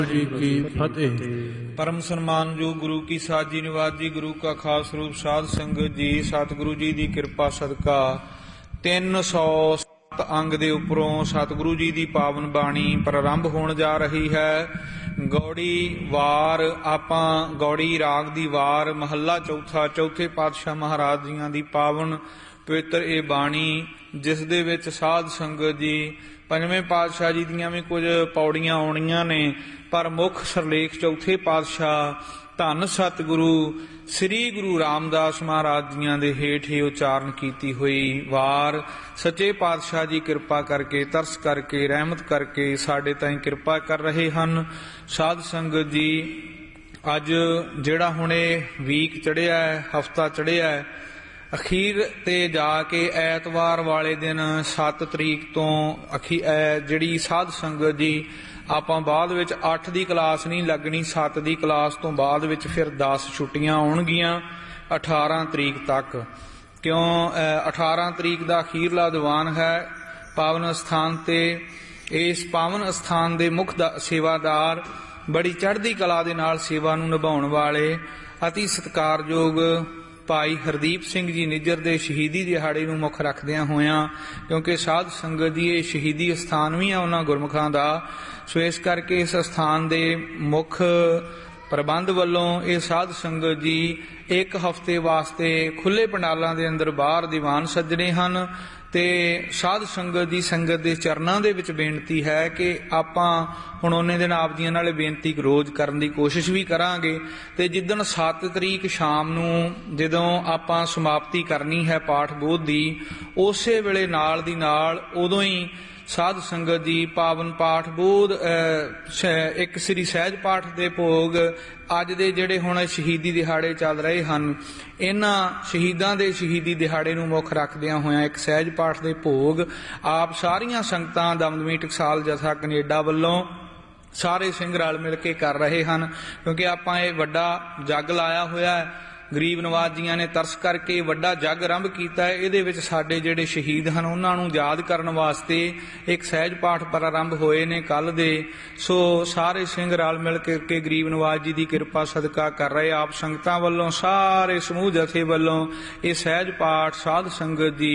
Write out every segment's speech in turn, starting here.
जी की फतेह। परम सम्मान जो गुरु की साजी निवाज जी, गुरु का खास रूप साध संगत जी, सतगुरु जी की कृपा सदका 307 अंग ਦੇ ਉੱਪਰੋਂ ਸਤਿਗੁਰੂ ਜੀ ਦੀ ਪਾਵਨ ਬਾਣੀ ਪ੍ਰਾਰੰਭ ਹੋਣ ਜਾ ਰਹੀ ਹੈ। ਗੌੜੀ ਵਾਰ ਆਪਾਂ ਗੌੜੀ ਰਾਗ ਦੀ ਵਾਰ ਮਹੱਲਾ ਚੌਥਾ, ਚੌਥੇ ਪਾਤਸ਼ਾਹ ਮਹਾਰਾਜ ਜੀਆਂ ਦੀ ਪਾਵਨ ਪਵਿੱਤਰ ਇਹ ਬਾਣੀ, ਜਿਸ ਦੇ ਵਿੱਚ ਸਾਧ ਸੰਗਤ ਜੀ ਪੰਜਵੇਂ ਪਾਤਸ਼ਾਹ ਜੀ ਦੀਆਂ ਵੀ ਕੁਝ ਪੌੜੀਆਂ ਆਉਣੀਆਂ ਨੇ, ਪਰ ਮੁੱਖ ਸਰਲੇਖ ਚੌਥੇ ਪਾਤਸ਼ਾਹ ਧੰਨ ਸਤਿਗੁਰੂ ਸ੍ਰੀ ਗੁਰੂ ਰਾਮਦਾਸ ਮਹਾਰਾਜ ਜੀਆਂ ਦੇ ਹੇਠ ਹੀ ਉਚਾਰਨ ਕੀਤੀ ਹੋਈ ਵਾਰ ਸੱਚੇ ਪਾਤਸ਼ਾਹ ਜੀ ਕਿਰਪਾ ਕਰਕੇ, ਤਰਸ ਕਰਕੇ, ਰਹਿਮਤ ਕਰਕੇ ਸਾਡੇ ਤਾਈਂ ਕਿਰਪਾ ਕਰ ਰਹੇ ਹਨ। ਸਾਧ ਸੰਗਤ ਜੀ, ਅੱਜ ਜਿਹੜਾ ਹੁਣੇ ਵੀਕ ਚੜ੍ਹਿਆ, ਹਫਤਾ ਚੜ੍ਹਿਆ, ਅਖੀਰ ਤੇ ਜਾ ਕੇ ਐਤਵਾਰ ਵਾਲੇ ਦਿਨ 7 ਤਰੀਕ ਤੋਂ ਜਿਹੜੀ ਸਾਧ ਸੰਗਤ ਜੀ ਆਪਾਂ ਬਾਅਦ ਵਿੱਚ 8 ਦੀ ਕਲਾਸ ਨਹੀਂ ਲੱਗਣੀ, 7 ਦੀ ਕਲਾਸ ਤੋਂ ਬਾਅਦ ਵਿੱਚ ਫਿਰ 10 ਛੁੱਟੀਆਂ ਆਉਣਗੀਆਂ 18 ਤਰੀਕ ਤੱਕ। ਕਿਉਂ 18 ਤਰੀਕ ਦਾ ਅਖੀਰਲਾ ਦੀਵਾਨ ਹੈ ਪਾਵਨ ਅਸਥਾਨ ਤੇ। ਇਸ ਪਾਵਨ ਅਸਥਾਨ ਦੇ ਮੁੱਖ ਸੇਵਾਦਾਰ, ਬੜੀ ਚੜ੍ਹਦੀ ਕਲਾ ਦੇ ਨਾਲ ਸੇਵਾ ਨੂੰ ਨਿਭਾਉਣ ਵਾਲੇ ਅਤੀ ਸਤਿਕਾਰਯੋਗ ਭਾਈ ਹਰਦੀਪ ਸਿੰਘ ਜੀ ਨਿੱਜਰ ਦੇ ਸ਼ਹੀਦੀ ਦਿਹਾੜੇ ਨੂੰ ਮੁੱਖ ਰੱਖਦਿਆਂ ਹੋਇਆਂ, ਕਿਉਂਕਿ ਸਾਧ ਸੰਗਤ ਦੀ ਇਹ ਸ਼ਹੀਦੀ ਅਸਥਾਨ ਵੀ ਆ ਉਹਨਾਂ ਗੁਰਮੁਖਾਂ ਦਾ, ਸੋ ਇਸ ਕਰਕੇ ਇਸ ਅਸਥਾਨ ਦੇ ਮੁੱਖ ਪ੍ਰਬੰਧ ਵੱਲੋਂ ਇਹ ਸਾਧ ਸੰਗਤ ਜੀ ਇੱਕ ਹਫ਼ਤੇ ਵਾਸਤੇ ਖੁੱਲ੍ਹੇ ਪੰਡਾਲਾਂ ਦੇ ਅੰਦਰ ਬਾਹਰ ਦੀਵਾਨ ਸੱਜਣੇ ਹਨ। ਤੇ ਸਾਧ ਸੰਗਤ ਦੀ ਸੰਗਤ ਦੇ ਚਰਨਾਂ ਦੇ ਵਿੱਚ ਬੇਨਤੀ ਹੈ ਕਿ ਆਪਾਂ ਹੁਣ ਉਹਨੇ ਦਿਨ ਆਪ ਜੀਆਂ ਨਾਲ ਬੇਨਤੀ ਰੋਜ਼ ਕਰਨ ਦੀ ਕੋਸ਼ਿਸ਼ ਵੀ ਕਰਾਂਗੇ। ਤੇ ਜਿੱਦਣ 7 ਤਰੀਕ ਸ਼ਾਮ ਨੂੰ ਜਦੋਂ ਆਪਾਂ ਸਮਾਪਤੀ ਕਰਨੀ ਹੈ ਪਾਠ ਬੋਧ ਦੀ, ਉਸੇ ਵੇਲੇ ਨਾਲ ਦੀ ਨਾਲ ਉਦੋਂ ਹੀ ਸਾਧ ਸੰਗਤ ਦੀ ਪਾਵਨ ਪਾਠ ਬੋਧ ਇੱਕ ਸ੍ਰੀ ਸਹਿਜ ਪਾਠ ਦੇ ਭੋਗ, ਅੱਜ ਦੇ ਜਿਹੜੇ ਹੁਣ ਸ਼ਹੀਦੀ ਦਿਹਾੜੇ ਚੱਲ ਰਹੇ ਹਨ, ਇਹਨਾਂ ਸ਼ਹੀਦਾਂ ਦੇ ਸ਼ਹੀਦੀ ਦਿਹਾੜੇ ਨੂੰ ਮੁੱਖ ਰੱਖਦਿਆਂ ਹੋਇਆਂ ਇੱਕ ਸਹਿਜ ਪਾਠ ਦੇ ਭੋਗ ਆਪ ਸਾਰੀਆਂ ਸੰਗਤਾਂ ਦਮਦਮੀ ਟਕਸਾਲ ਜਥਾ ਕੈਨੇਡਾ ਵੱਲੋਂ ਸਾਰੇ ਸਿੰਘ ਰਲ ਮਿਲ ਕੇ ਕਰ ਰਹੇ ਹਨ। ਕਿਉਂਕਿ ਆਪਾਂ ਇਹ ਵੱਡਾ ਜੱਗ ਲਾਇਆ ਹੋਇਆ ਹੈ, ਗਰੀਬ ਨਵਾਜ ਜੀਆਂ ਨੇ ਤਰਸ ਕਰਕੇ ਵੱਡਾ ਜੱਗ ਆਰੰਭ ਕੀਤਾ ਹੈ। ਇਹਦੇ ਵਿੱਚ ਸਾਡੇ ਜਿਹੜੇ ਸ਼ਹੀਦ ਹਨ ਉਹਨਾਂ ਨੂੰ ਯਾਦ ਕਰਨ ਵਾਸਤੇ ਇੱਕ ਸਹਿਜ ਪਾਠ ਪ੍ਰਾਰੰਭ ਹੋਏ ਨੇ ਕੱਲ ਦੇ। ਸੋ ਸਾਰੇ ਸਿੰਘ ਰਲ ਮਿਲ ਕੇ ਗਰੀਬ ਨਵਾਜ ਜੀ ਦੀ ਕਿਰਪਾ ਸਦਕਾ ਕਰ ਰਹੇ। ਆਪ ਸੰਗਤਾਂ ਵੱਲੋਂ, ਸਾਰੇ ਸਮੂਹ ਜਥੇ ਵੱਲੋਂ ਇਹ ਸਹਿਜ ਪਾਠ ਸਾਧ ਸੰਗਤ ਦੀ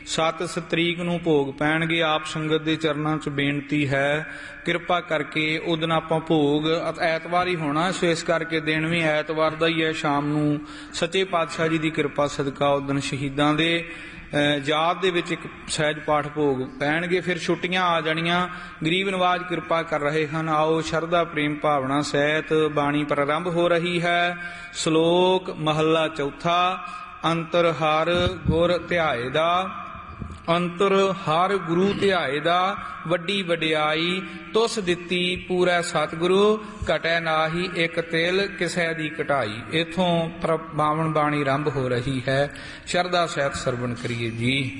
7 ਤਰੀਕ ਨੂੰ ਭੋਗ ਪੈਣਗੇ। ਆਪ ਸੰਗਤ ਦੇ ਚਰਨਾਂ 'ਚ ਬੇਨਤੀ ਹੈ ਕਿਰਪਾ ਕਰਕੇ ਉਦਣ ਆਪਾਂ ਭੋਗ ਐਤਵਾਰ ਹੀ ਹੋਣਾ, ਸੋ ਇਸ ਕਰਕੇ ਦਿਨ ਵੀ ਐਤਵਾਰ ਦਾ ਹੀ ਹੈ। ਸ਼ਾਮ ਨੂੰ ਸੱਚੇ ਪਾਤਸ਼ਾਹ ਜੀ ਦੀ ਕਿਰਪਾ ਸਦਕਾ ਉਦਣ ਸ਼ਹੀਦਾਂ ਦੇ ਯਾਦ ਦੇ ਵਿੱਚ ਇੱਕ ਸਹਿਜ ਪਾਠ ਭੋਗ ਪੈਣਗੇ। ਫਿਰ ਛੁੱਟੀਆਂ ਆ ਜਾਣੀਆਂ। ਗਰੀਬ ਨਵਾਜ ਕਿਰਪਾ ਕਰ ਰਹੇ ਹਨ। ਆਓ ਸ਼ਰਧਾ ਪ੍ਰੇਮ ਭਾਵਨਾ ਸਹਿਤ ਬਾਣੀ ਪ੍ਰਾਰੰਭ ਹੋ ਰਹੀ ਹੈ। ਸ਼ਲੋਕ ਮਹੱਲਾ ਚੌਥਾ। ਅੰਤਰ ਹਰ ਗੁਰ ਧਿਆਏ ਦਾ, ਅੰਤਰ ਹਰ ਗੁਰੂ ਧਿਆਏ ਦਾ, ਵੱਡੀ ਵਡਿਆਈ ਤੁਸ ਦਿੱਤੀ ਪੂਰਾ ਸਤਿਗੁਰੂ, ਘਟੈ ਨਾਹੀ ਇੱਕ ਤਿਲ ਕਿਸੇ ਦੀ ਘਟਾਈ। ਇਥੋਂ ਪਾਵਨ ਬਾਣੀ ਆਰੰਭ ਹੋ ਰਹੀ ਹੈ। ਸ਼ਰਧਾ ਸਹਿਤ ਸਰਵਣ ਕਰੀਏ ਜੀ।